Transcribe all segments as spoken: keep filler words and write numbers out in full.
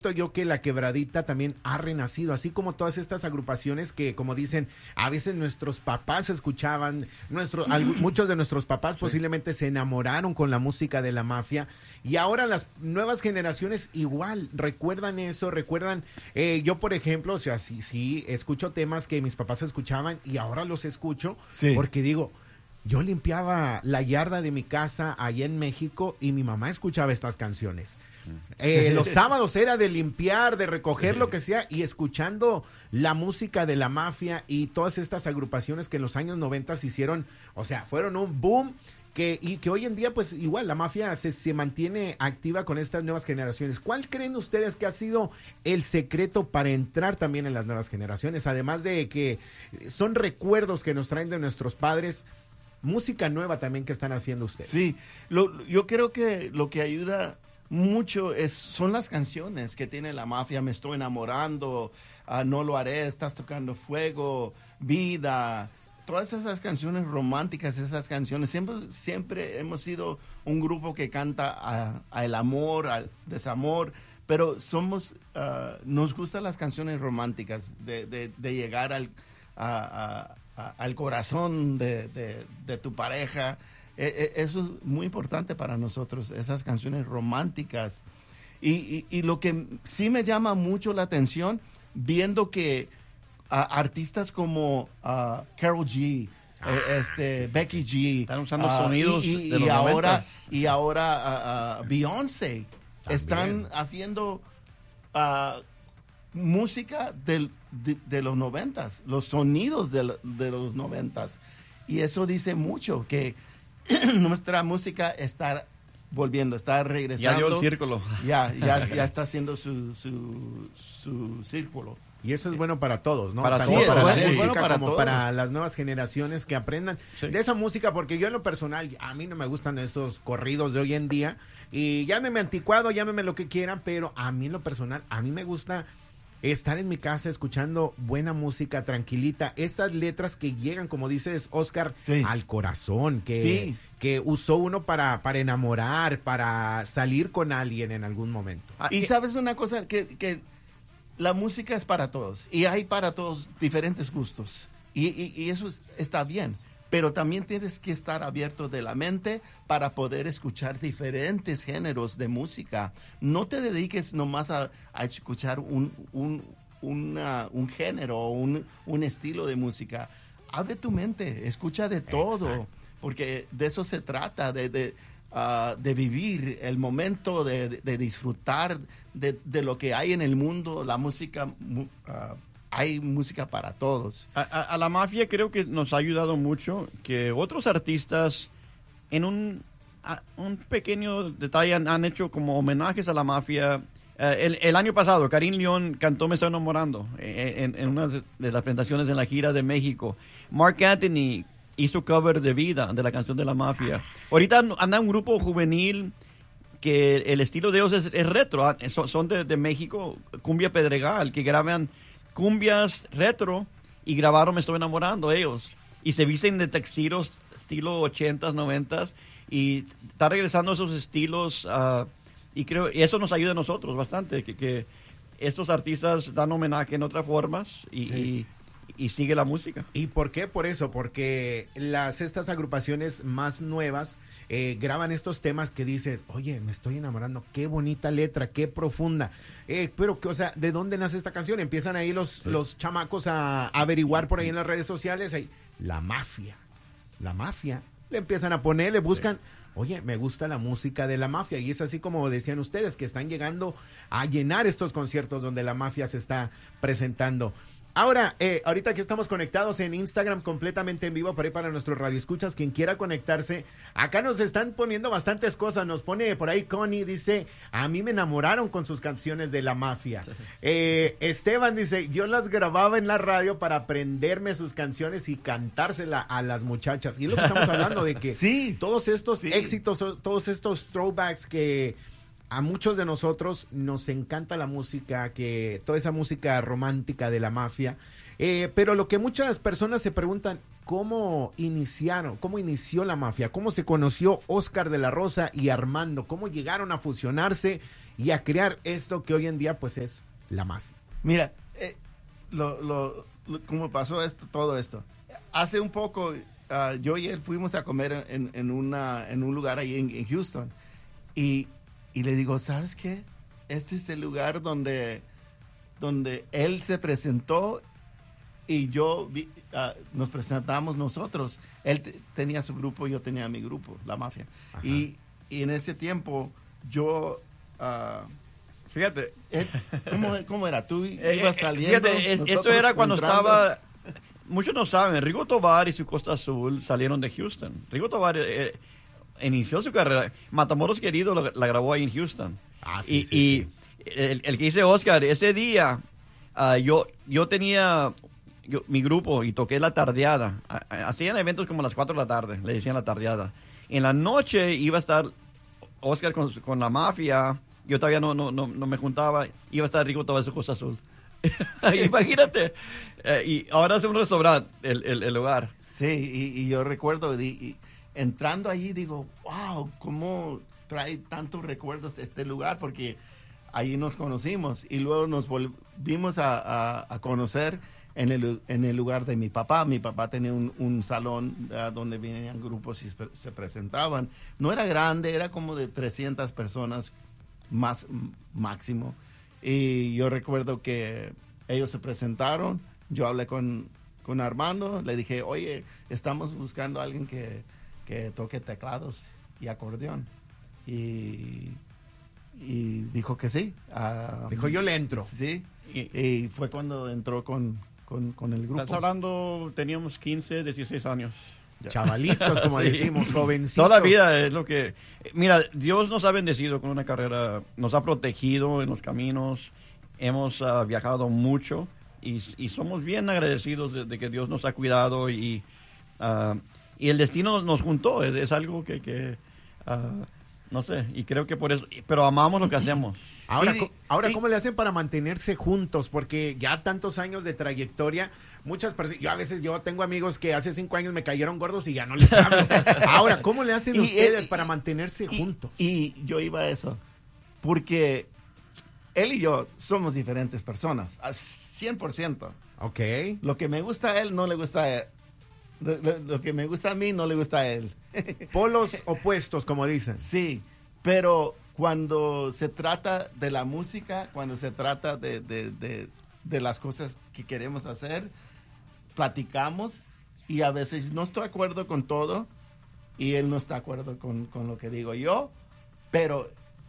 yo que la quebradita también ha renacido, así como todas estas agrupaciones que, como dicen, a veces nuestros papás escuchaban, nuestros, muchos de nuestros papás sí. posiblemente se enamoraron con la música de la Mafia, y ahora las nuevas generaciones igual recuerdan eso, recuerdan, eh, yo por ejemplo, o sea, sí, sí, escucho temas que mis papás escuchaban y ahora los escucho, sí. porque digo, yo limpiaba la yarda de mi casa allá en México y mi mamá escuchaba estas canciones. Eh, los sábados era de limpiar, de recoger lo que sea, y escuchando la música de la Mafia y todas estas agrupaciones que en los años noventa se hicieron, o sea, fueron un boom, que, y que hoy en día pues igual la Mafia se, se mantiene activa con estas nuevas generaciones. ¿Cuál creen ustedes que ha sido el secreto para entrar también en las nuevas generaciones? Además de que son recuerdos que nos traen de nuestros padres, música nueva también que están haciendo ustedes. Sí, lo, yo creo que lo que ayuda mucho es, son las canciones que tiene la Mafia. Me estoy enamorando, uh, no lo haré, estás tocando fuego, vida, todas esas canciones románticas, esas canciones. Siempre, siempre hemos sido un grupo que canta a, a el amor, al desamor, pero somos, uh, nos gustan las canciones románticas, de, de, de llegar al, a, a, a, al corazón de, de, de tu pareja. Eso es muy importante para nosotros, esas canciones románticas. Y, y, y lo que sí me llama mucho la atención, viendo que uh, artistas como uh, Karol G, ah, eh, este, sí, sí, Becky sí. G, están usando uh, sonidos y, y, de los y ahora y ahora uh, uh, Beyoncé también están haciendo uh, música del, de, de los noventas, los sonidos de, de los noventas. Y eso dice mucho, que nuestra música está volviendo, está regresando. Ya dio el círculo. Ya, ya, ya está haciendo su, su, su círculo. Y eso es bueno para todos, ¿no? Para Tanto todos, para es la bueno, música bueno para como todos. para las nuevas generaciones que aprendan sí. de esa música, porque yo en lo personal, a mí no me gustan esos corridos de hoy en día, y llámeme anticuado, llámeme lo que quieran, pero a mí en lo personal, a mí me gusta estar en mi casa escuchando buena música, tranquilita, esas letras que llegan, como dices, Oscar, sí. al corazón, que, sí. que usó uno para, para enamorar, para salir con alguien en algún momento. Y sabes una cosa, que, que la música es para todos, y hay para todos diferentes gustos, y, y, y eso es, está bien. Pero también tienes que estar abierto de la mente para poder escuchar diferentes géneros de música. No te dediques nomás a, a escuchar un, un, una, un género o un, un estilo de música. Abre tu mente, escucha de todo, exacto. porque de eso se trata, de, de, uh, de vivir el momento, de, de, de disfrutar de, de lo que hay en el mundo, la música. Uh, Hay música para todos. A, a, a la Mafia creo que nos ha ayudado mucho que otros artistas en un, a, un pequeño detalle han, han hecho como homenajes a la Mafia. Uh, el, el año pasado, Karim León cantó Me Estoy Enamorando en, en una de las presentaciones en la gira de México. Marc Anthony hizo cover de Vida, de la canción de la Mafia. Ahorita anda un grupo juvenil que el estilo de ellos es, es retro. Son, son de, de México, Cumbia Pedregal, que graban cumbias retro y grabaron Me Estoy Enamorando ellos, y se visten de textilos estilo ochentas, noventas, y está regresando esos estilos uh, y creo y eso nos ayuda a nosotros bastante, que, que estos artistas dan homenaje en otras formas y, sí. y y sigue la música. ¿Y por qué? Por eso, porque las estas agrupaciones más nuevas eh, graban estos temas que dices, oye, me estoy enamorando, qué bonita letra, qué profunda. Eh, pero, o sea, ¿de dónde nace esta canción? Empiezan ahí los, sí. los chamacos a averiguar por ahí en las redes sociales, ahí, la Mafia, la Mafia. Le empiezan a poner, le buscan, sí. oye, me gusta la música de la Mafia, y es así como decían ustedes, que están llegando a llenar estos conciertos donde la Mafia se está presentando. Ahora, eh, ahorita que estamos conectados en Instagram completamente en vivo, por ahí para nuestros radioescuchas, quien quiera conectarse, acá nos están poniendo bastantes cosas, nos pone por ahí Connie, dice, a mí me enamoraron con sus canciones de la Mafia. Eh, Esteban dice, yo las grababa en la radio para aprenderme sus canciones y cantársela a las muchachas. Y es lo que estamos hablando, de que sí, todos estos sí. éxitos, todos estos throwbacks que a muchos de nosotros nos encanta la música, que toda esa música romántica de la Mafia, eh, pero lo que muchas personas se preguntan, ¿cómo iniciaron? ¿Cómo inició la Mafia? ¿Cómo se conoció Oscar de la Rosa y Armando? ¿Cómo llegaron a fusionarse y a crear esto que hoy en día pues es la mafia? Mira, eh, lo, lo, lo- cómo pasó esto, todo esto. Hace un poco, ah, yo y él fuimos a comer en, en, una, en un lugar ahí en, en Houston. Y, y le digo, ¿sabes qué? Este es el lugar donde, donde él se presentó y yo vi- ah, nos presentamos nosotros. Él te- tenía su grupo, yo tenía mi grupo, la mafia. Ajá. Y, y en ese tiempo yo... ah, Fíjate, eh, ¿Cómo, cómo era? ¿Tú Eh, ibas eh, saliendo? fíjate, es- esto nosotros era cuando entrando? estaba... Muchos no saben, Rigo Tovar y su Costa Azul salieron de Houston. Rigo Tovar eh, inició su carrera. Matamoros Querido la, la grabó ahí en Houston. Ah, sí, y sí, y sí. El, el que dice Oscar, ese día ah, yo, yo tenía yo- mi grupo y toqué la tardeada. Ah, ah, Hacían eventos como a las cuatro de la tarde, le decían la tardeada. En la noche iba a estar Oscar con, con la mafia. Yo todavía no, no, no, no me juntaba. Iba a estar Rigo Tovar y su Costa Azul. Imagínate. Eh, y ahora es un restaurante el, el, el lugar. Sí, y, y yo recuerdo, y, y entrando allí digo, wow, ¿cómo trae tantos recuerdos este lugar? Porque allí nos conocimos y luego nos volvimos a, a- a conocer en el, en el lugar de mi papá. Mi papá tenía un, un salón ah, donde venían grupos y se, se presentaban. No era grande, era como de trescientas personas más m- máximo. Y yo recuerdo que ellos se presentaron, yo hablé con, con Armando, le dije, oye, estamos buscando a alguien que, que toque teclados y acordeón. Y, y dijo que sí. ah, Dijo, yo le entro. Sí, Y- y fue cuando entró con, con, con el grupo. Estás hablando, teníamos quince, dieciséis años. Chavalitos, como Sí. decimos, jovencitos. Toda la vida es lo que... Mira, Dios nos ha bendecido con una carrera, nos ha protegido en los caminos, hemos ah, viajado mucho y, y somos bien agradecidos de, de que Dios nos ha cuidado y, ah, y el destino nos juntó, es, es algo que, que ah, no sé, y creo que por eso, pero amamos lo que hacemos. Ahora, Y- co- ahora y- ¿cómo le hacen para mantenerse juntos? Porque ya tantos años de trayectoria, muchas personas, yo a veces yo tengo amigos que hace cinco años me cayeron gordos y ya no les hablo. Ahora, ¿cómo le hacen Y- ustedes y- para mantenerse y- juntos? Y yo iba a eso, porque él y yo somos diferentes personas, al cien por ciento. Ok. Lo que me gusta a él no le gusta a él. Lo, lo- lo que me gusta a mí no le gusta a él. Polos opuestos, como dicen. Sí, pero cuando se trata de la música, cuando se trata de, de- de- de las cosas que queremos hacer, platicamos y a veces no estoy de acuerdo con todo y él no está de acuerdo con, con lo que digo yo, pero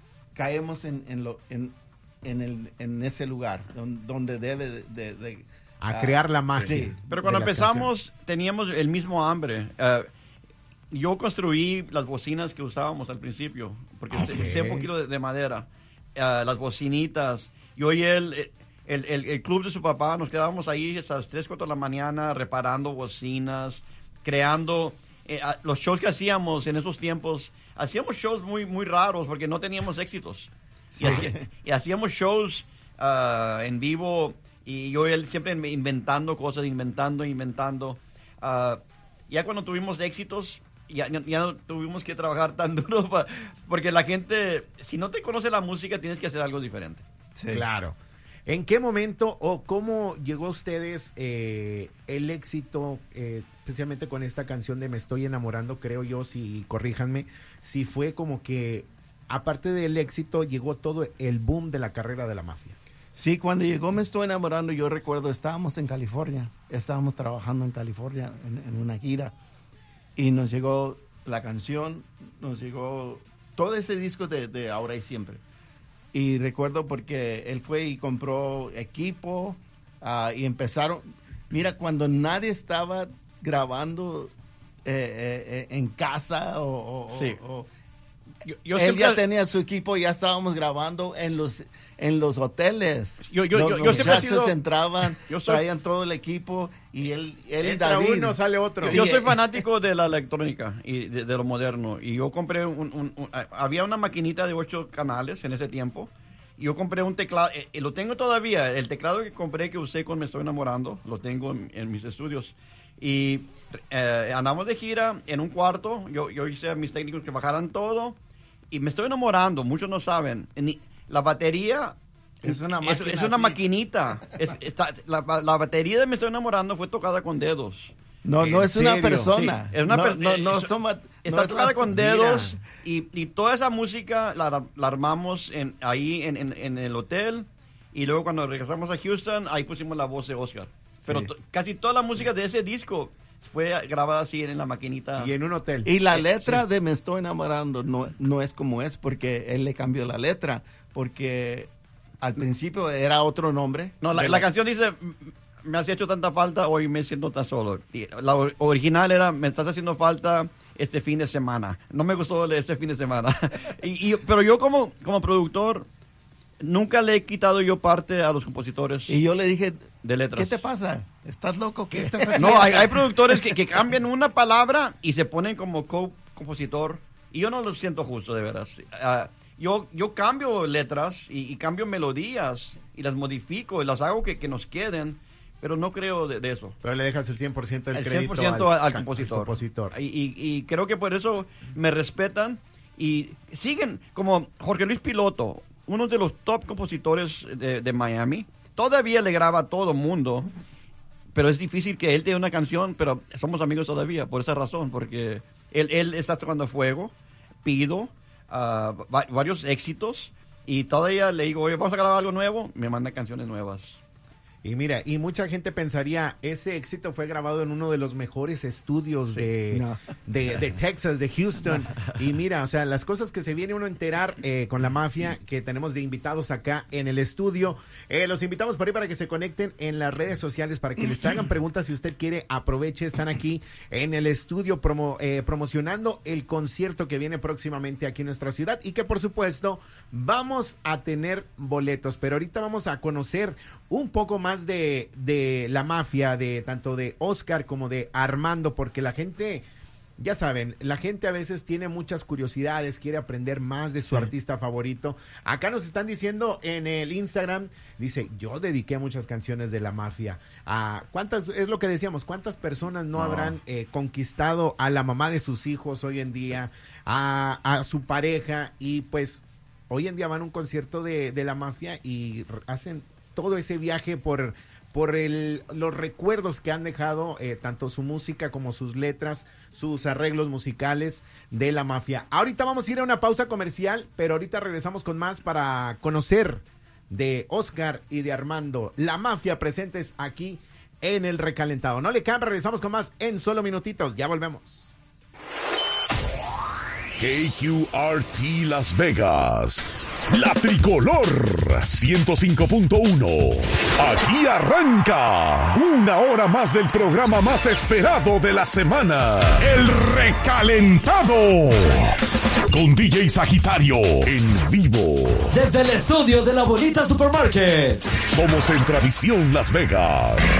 caemos en, en, lo, en, en, el, en ese lugar don- donde debe de... de- de- A ah, crear la magia. sí. Pero cuando de las empezamos teníamos el mismo hambre. Eh, yo construí las bocinas que usábamos al principio, porque Ok. sé, sé un poquito de, de madera. Eh, las bocinitas. Yo y él, el, el, el club de su papá, nos quedábamos ahí hasta las tres, cuatro de la mañana reparando bocinas, creando eh, a- los shows que hacíamos en esos tiempos. Hacíamos shows muy, muy raros porque no teníamos éxitos. Y, hacía- y hacíamos shows ah, en vivo y yo y él siempre in- inventando cosas, inventando, inventando. Ah, ya cuando tuvimos éxitos, ya, ya- ya no tuvimos que trabajar tan duro pa- porque la gente, si no te conoce la música, tienes que hacer algo diferente. Sí. Claro. ¿En qué momento o cómo llegó a ustedes eh, el éxito, eh, especialmente con esta canción de Me Estoy Enamorando, creo yo, si corríjanme, si fue como que, aparte del éxito, llegó todo el boom de la carrera de la mafia? Sí, cuando llegó Me Estoy Enamorando, yo recuerdo, estábamos en California, estábamos trabajando en California en, en una gira y nos llegó la canción, nos llegó todo ese disco de, de Ahora y Siempre. Y recuerdo porque él fue y compró equipo ah, y empezaron, mira, cuando nadie estaba grabando eh, eh, eh, en casa o... o- Sí. o- Yo, yo él siempre- ya tenía su equipo, ya estábamos grabando en los en los hoteles. Yo- yo- los yo- yo los siempre he muchachos sido- entraban, yo soy- traían todo el equipo y él, él y Entra David. uno, sale otro. Sí, yo soy eh. fanático de la electrónica y de, de lo moderno. Y yo compré un, un- un- ah, había una maquinita de ocho canales en ese tiempo. Y yo compré un teclado, eh, eh, lo tengo todavía. El teclado que compré, que usé con Me Estoy Enamorando, lo tengo en, en mis estudios. Y eh, andamos de gira en un cuarto. Yo, yo hice a mis técnicos que bajaran todo. Y Me Estoy Enamorando, muchos no saben. Ni- la batería Es una es, máquina es una así. maquinita. Es- está- la, la batería de Me Estoy Enamorando fue tocada con dedos. No, no ¿En es una serio? persona. Sí, es una no, per- no, no es- son ma- Está no es tocada la- con mira. dedos y, y toda esa música la, la armamos en, ahí en, en- en el hotel y luego cuando regresamos a Houston ahí pusimos la voz de Oscar. Pero Sí. to- casi toda la música de ese disco fue grabada así en la maquinita. Y en un hotel. Y la Eh, letra sí. de Me Estoy Enamorando no, no es como es porque él le cambió la letra. Porque al principio era otro nombre. No, la, de la canción dice, me has hecho tanta falta, hoy me siento tan solo. Y la or- original era, me estás haciendo falta este fin de semana. No me gustó de este fin de semana. y, y- pero yo como, como productor, nunca le he quitado yo parte a los compositores Y yo le dije, de letras. ¿qué te pasa? ¿Estás loco? ¿Qué estás No, hay, hay productores que, que cambian una palabra y se ponen como co-compositor. Y yo no lo siento justo, de veras. Ah, yo, yo cambio letras y, y cambio melodías y las modifico y las hago que, que nos queden, pero no creo de, de eso. Pero le dejas el cien por ciento del El crédito cien por ciento al, al ca- compositor. compositor. Y, y- y creo que por eso me respetan y siguen como Jorge Luis Piloto, uno de los top compositores de, de Miami. Todavía le graba a todo mundo, pero es difícil que él tenga una canción, pero somos amigos todavía por esa razón, porque él, él está tocando Fuego, Pido, ah, va- varios éxitos, y todavía le digo, oye, vamos a grabar algo nuevo, me manda canciones nuevas. Y mira, y mucha gente pensaría, ese éxito fue grabado en uno de los mejores estudios de, No. de, de Texas, de Houston. Y mira, o sea, las cosas que se viene uno a enterar eh, con la mafia que tenemos de invitados acá en el estudio. Eh, los invitamos por ahí para que se conecten en las redes sociales, para que les hagan preguntas si usted quiere, aproveche, están aquí en el estudio promo, eh, promocionando el concierto que viene próximamente aquí en nuestra ciudad y que por supuesto vamos a tener boletos, pero ahorita vamos a conocer un poco más de, de la mafia, de tanto de Oscar como de Armando, porque la gente, ya saben, la gente a veces tiene muchas curiosidades, quiere aprender más de su artista favorito. Acá nos están diciendo en el Instagram, dice, yo dediqué muchas canciones de la mafia. Ah, ¿cuántas, es lo que decíamos, cuántas personas no, No. habrán eh, conquistado a la mamá de sus hijos hoy en día, a, a su pareja, y pues hoy en día van a un concierto de, de la mafia y r- hacen todo ese viaje por, por el, los recuerdos que han dejado, eh, tanto su música como sus letras, sus arreglos musicales de la mafia. Ahorita vamos a ir a una pausa comercial, pero ahorita regresamos con más para conocer de Oscar y de Armando, la mafia presentes aquí en el Recalentado. No le cambien, regresamos con más en solo minutitos, ya volvemos. K Q R T Las Vegas, la tricolor ciento cinco punto uno. Aquí arranca una hora más del programa más esperado de la semana, El Recalentado, con D J Sagitario en vivo. Desde el estudio de la Bonita Supermarket. Somos en Tradición Las Vegas.